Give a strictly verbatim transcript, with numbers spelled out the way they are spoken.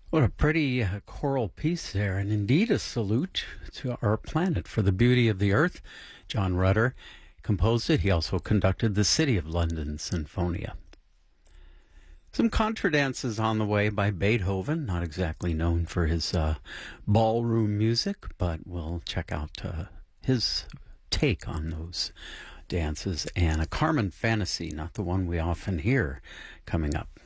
What a pretty uh, choral piece there, and indeed a salute to our planet for the beauty of the earth. John Rutter composed it. He also conducted the City of London Sinfonia. Some contra dances on the way by Beethoven, not exactly known for his uh, ballroom music, but we'll check out uh, his take on those dances, and a Carmen fantasy, not the one we often hear, coming up.